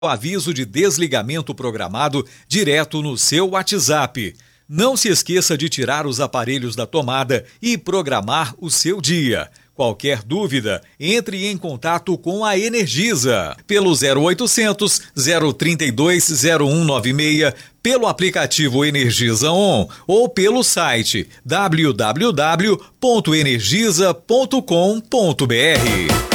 o aviso de desligamento programado direto no seu WhatsApp. Não se esqueça de tirar os aparelhos da tomada e programar o seu dia. Qualquer dúvida, entre em contato com a Energisa pelo 0800 032 0196, pelo aplicativo Energisa On ou pelo site www.energisa.com.br.